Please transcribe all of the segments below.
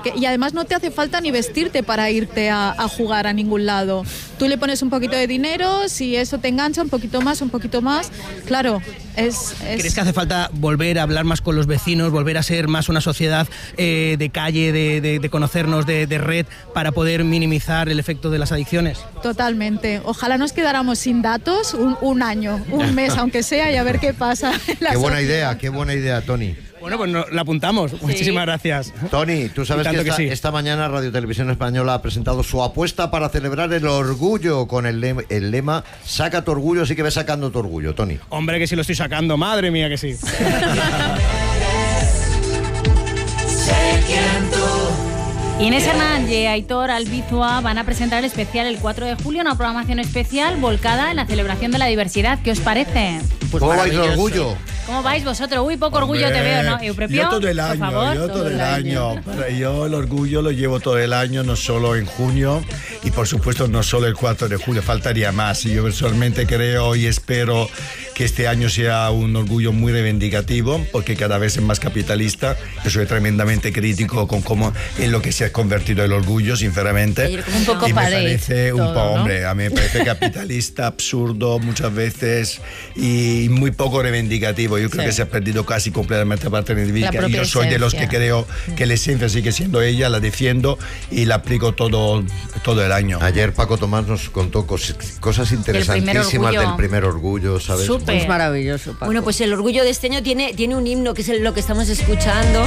y además no te hace falta ni vestirte para irte a jugar a ningún lado. Tú le pones un poquito de dinero, si eso te engancha un poquito más, claro, ¿Crees que hace falta volver a hablar más con los vecinos, volver a ser más una sociedad de calle, de conocernos, de red, para poder minimizar el efecto de las adicciones? Totalmente. Ojalá nos quedáramos sin datos un año, un mes, aunque sea, y a ver qué pasa. Qué buena idea, Toni. Bueno, pues la apuntamos. Sí. Muchísimas gracias. Toni, tú sabes que esta mañana Radio Televisión Española ha presentado su apuesta para celebrar el orgullo con el lema "Saca tu orgullo", así que ve sacando tu orgullo, Toni. Hombre, que sí lo estoy sacando, madre mía que sí. Inés Hernández y Aitor Albizua van a presentar el especial el 4 de julio, una programación especial volcada en la celebración de la diversidad. ¿Qué os parece? Pues ¿cómo vais el orgullo? ¿Cómo vais vosotros? Uy, poco orgullo te veo, ¿no? Eupropio, yo todo el año, por favor. Yo todo el año. Yo el orgullo lo llevo todo el año, no solo en junio, y por supuesto no solo el 4 de julio, faltaría más. Y yo personalmente creo y espero que este año sea un orgullo muy reivindicativo, porque cada vez es más capitalista. Yo soy tremendamente crítico con cómo en lo que se ha convertido el orgullo, sinceramente. Un poco y me parece todo, un poco, ¿no? hombre, a mí me parece capitalista, absurdo muchas veces y muy poco reivindicativo. Yo creo que se ha perdido casi completamente parte de mi vida. Y yo soy de los que creo que la esencia sigue siendo ella, la defiendo y la aplico todo el año. Ayer Paco Tomás nos contó cosas interesantísimas del primer orgullo, ¿sabes? Súper. Es maravilloso, Paco. Bueno, pues el orgullo de este año tiene un himno, que es lo que estamos escuchando.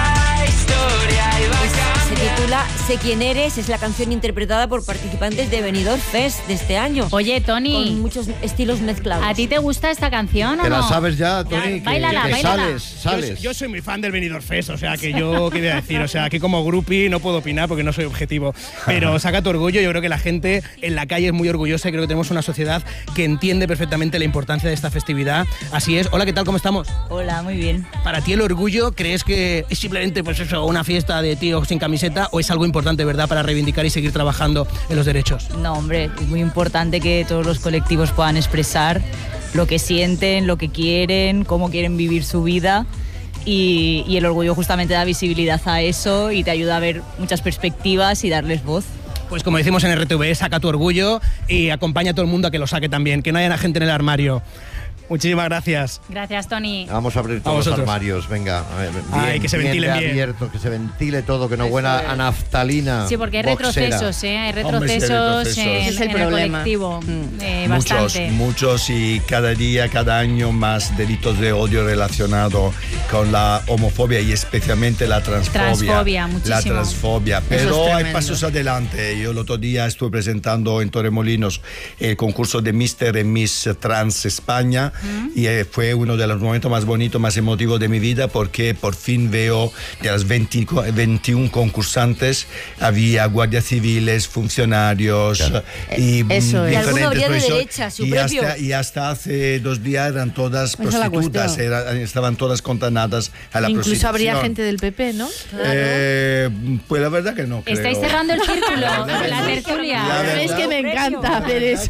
Se titula "Sé quién eres", es la canción interpretada por participantes de Benidorm Fest de este año. Oye, Toni, con muchos estilos mezclados. ¿a ti te gusta esta canción o no? ¿Te la sabes ya, Toni? Báilala. Sales. Yo soy muy fan del Benidorm Fest, o sea, que yo, ¿qué voy a decir? O sea, aquí como groupie no puedo opinar porque no soy objetivo, pero saca tu orgullo. Yo creo que la gente en la calle es muy orgullosa y creo que tenemos una sociedad que entiende perfectamente la importancia de esta festividad. Así es. Hola, ¿qué tal? ¿Cómo estamos? Hola, muy bien. Para ti el orgullo, ¿crees que es simplemente pues eso, una fiesta de tíos sin camiseta o es algo importante, verdad, para reivindicar y seguir trabajando en los derechos? No, hombre, es muy importante que todos los colectivos puedan expresar lo que sienten, lo que quieren, cómo quieren vivir su vida y el orgullo justamente da visibilidad a eso y te ayuda a ver muchas perspectivas y darles voz. Pues como decimos en RTV, saca tu orgullo y acompaña a todo el mundo a que lo saque también, que no haya gente en el armario. Muchísimas gracias. Gracias, Toni. Vamos a abrir todos los armarios, venga. Que se ventile bien. Abierto, que se ventile todo, que no huela a naftalina. Sí, porque hay boxera. retrocesos, hay retrocesos en el colectivo. Bastante. Muchos y cada día, cada año más delitos de odio relacionados con la homofobia y especialmente la transfobia. Muchísimo. La transfobia. Pero hay pasos adelante. Yo el otro día estuve presentando en Torremolinos el concurso de Mr. y Miss Trans España. Y fue uno de los momentos más bonitos, más emotivos de mi vida, porque por fin veo de las 21 concursantes había guardias civiles, funcionarios y eso es. Y alguno habría de profesores. derecha, su propio. Y hasta hace 2 días eran todas prostitutas, estaban todas condenadas a la prostitución. Incluso habría gente del PP, ¿no? Pues la verdad que no creo. Estáis cerrando el círculo, la tertulia. Es que me encanta hacer eso.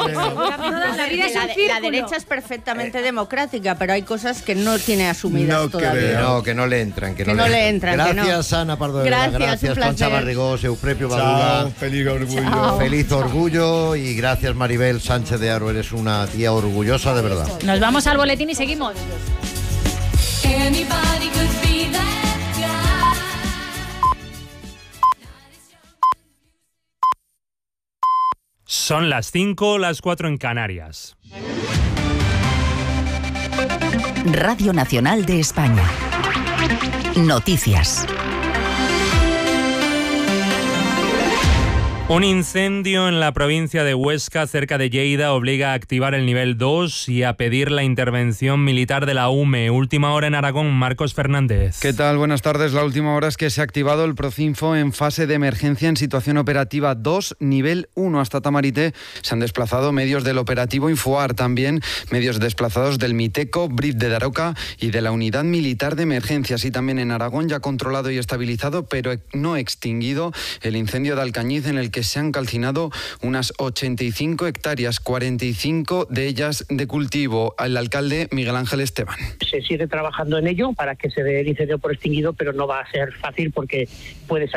La derecha es perfectamente democrática, pero hay cosas que no tiene asumidas todavía. No, que no le entran. Que no le entran. Gracias, Ana Pardo de Vera. Gracias, Concha Barrigós, Eupropio Badula. Feliz orgullo. Chao. Feliz orgullo y gracias, Maribel Sánchez de Haro. Eres una tía orgullosa de verdad. Nos vamos al boletín y seguimos. Son las 5, las 4 en Canarias. Radio Nacional de España. Noticias. Un incendio en la provincia de Huesca, cerca de Lleida, obliga a activar el nivel 2 y a pedir la intervención militar de la UME. Última hora en Aragón, Marcos Fernández. ¿Qué tal? Buenas tardes. La última hora es que se ha activado el Procinfo en fase de emergencia en situación operativa 2, nivel 1. Hasta Tamarite se han desplazado medios del operativo Infoar, también medios desplazados del Miteco, BRIF de Daroca y de la Unidad Militar de Emergencias. Y también en Aragón ya controlado y estabilizado, pero no extinguido, el incendio de Alcañiz, en el que se han calcinado unas 85 hectáreas, 45 de ellas de cultivo. El alcalde Miguel Ángel Esteban. Se sigue trabajando en ello para que se dé el incendio por extinguido, pero no va a ser fácil porque puede